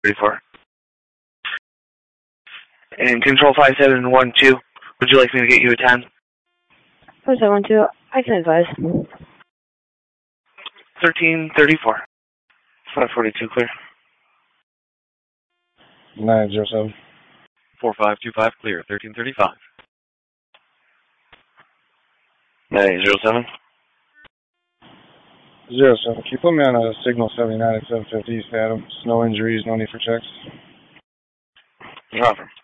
34. And Control 5712, would you like me to get you a 10? 5712, I can advise. 1334. 542 clear. 907. 4525 clear, 1335. 907. 07. Can you put me on a signal 79 at 750 East Adam? No injuries, no need for checks. No problem.